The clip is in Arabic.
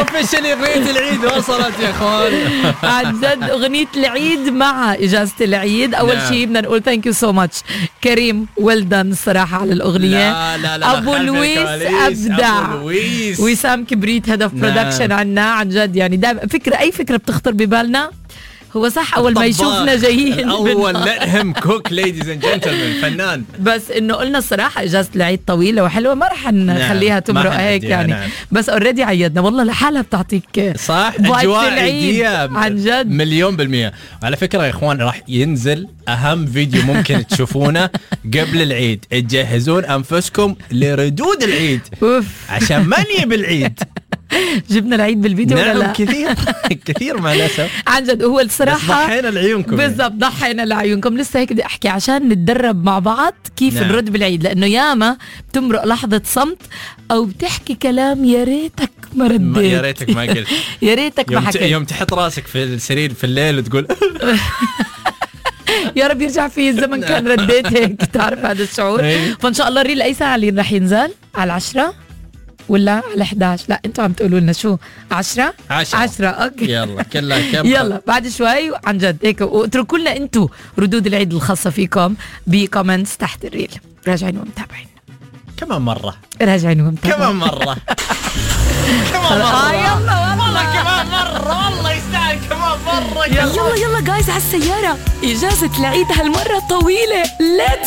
اوفيشلي اغنية العيد وصلت يا اخوان. عن جد اغنية العيد مع اجازة العيد. اول شيء بدنا نقول ثانك يو سو ماتش كريم، ويل دان الصراحة على الاغنية. لا ابو لويس ابدع، وسام كبريت هدف برودكشن عنا. عن جد يعني دائما فكرة، اي فكرة بتخطر ببالنا هو صح اول ما يشوفنا جايين اول let him cook ladies and gentlemen. فنان. بس انه قلنا الصراحه اجازه العيد طويله وحلوه، ما رح نخليها تمرق هيك يعني. نعم. بس اوريدي عيدنا والله لحالها بتعطيك صح اجواء عيديه عن جد 1,000,000%. وعلى فكره يا اخوان راح ينزل اهم فيديو ممكن تشوفونه قبل العيد. تجهزون انفسكم لردود العيد عشان ما نجيب العيد. جبنا العيد بالفيديو نعم ولا لا؟ كثير مع الأسف. عن جد هو الصراحة ضحينا لعيونكم. بالضبط ضحينا لعيونكم. لسه هيك بدي أحكي عشان نتدرب مع بعض كيف نعم. نرد بالعيد، لأنه ياما بتمرق لحظة صمت أو بتحكي كلام يا ريتك ما رديت. يا ريتك ما قلت. يا ريتك ما حكيت. يوم تحط راسك في السرير في الليل وتقول يا رب يرجع فيه الزمن كان رديت هيك. تعرف هذا الشعور. فإن شاء الله الريل أي ساعة اللي رح ينزل على 10 ولا على 11؟ لا انتوا عم تقولوا لنا شو 10 اوكي يلا كلها كم. يلا بعد شوي عن جد هيك. واتركوا لنا انتوا ردود العيد الخاصه فيكم بكومنتس تحت الريل. راجعين ومتابعين كمان مره. راجعين ومتابعين كمان مره. كمان مره. يلا والله كمان مره. والله يستاهل كمان مره. يلا جايز على السياره. اجازه العيد هالمره طويله.